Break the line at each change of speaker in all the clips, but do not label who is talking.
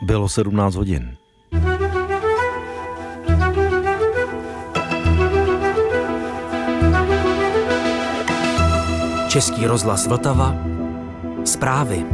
Bylo 17 hodin.
Český rozhlas Vltava. Zprávy.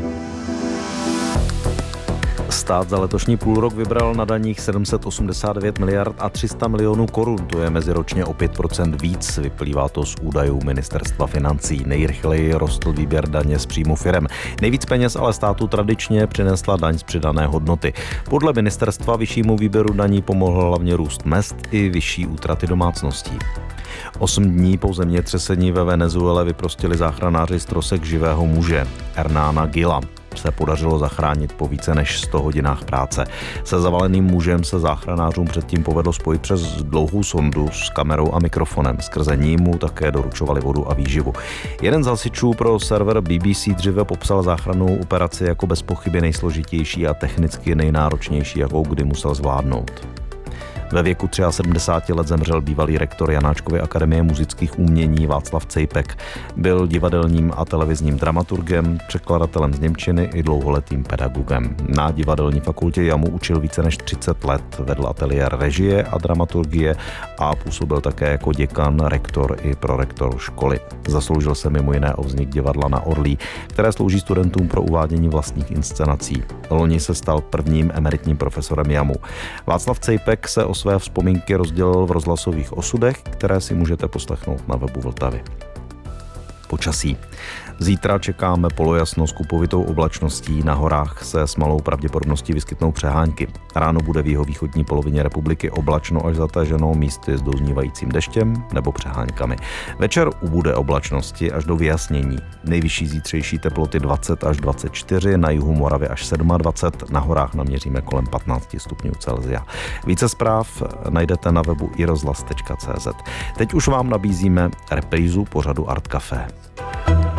Stát za letošní půlrok vybral na daních 789 miliard a 300 milionů korun. To je meziročně o 5% víc. Vyplývá to z údajů Ministerstva financí. Nejrychleji rostl výběr daně z příjmu firem. Nejvíc peněz ale státu tradičně přinesla daň z přidané hodnoty. Podle ministerstva vyššímu výběru daní pomohl hlavně růst mezd i vyšší útraty domácností. 8 dní po zemětřesení ve Venezuele vyprostili záchranáři z trosek živého muže, Hernána Gila. Se podařilo zachránit po více než 100 hodinách práce. Se zavaleným mužem se záchranářům předtím povedlo spojit přes dlouhou sondu s kamerou a mikrofonem. Skrze ní mu také doručovali vodu a výživu. Jeden z hasičů pro server BBC dříve popsal záchrannou operaci jako bez pochyby nejsložitější a technicky nejnáročnější, jakou kdy musel zvládnout. Ve věku 73 let zemřel bývalý rektor Janáčkovy akademie muzických umění Václav Cejpek. Byl divadelním a televizním dramaturgem, překladatelem z němčiny i dlouholetým pedagogem. Na divadelní fakultě JAMU učil více než 30 let, vedl ateliér režie a dramaturgie a působil také jako děkan, rektor i prorektor školy. Zasloužil se mimo jiné o vznik divadla na Orlí, které slouží studentům pro uvádění vlastních inscenací. Loni se stal prvním emeritním profesorem JAMU. Václav Cejpek se o své vzpomínky rozdělil v rozhlasových osudech, které si můžete poslechnout na webu Vltavy. Počasí. Zítra čekáme polojasno s kupovitou oblačností, na horách se s malou pravděpodobností vyskytnou přehánky. Ráno bude v jihovýchodní polovině republiky oblačno až zataženo, místy s doznívajícím deštěm nebo přeháňkami. Večer ubude oblačnosti až do vyjasnění. Nejvyšší zítřejší teploty 20 až 24, na jihu Moravy až 27, na horách naměříme kolem 15 stupňů Celsia. Více zpráv najdete na webu irozhlas.cz. Teď už vám nabízíme reprízu pořadu Art Café.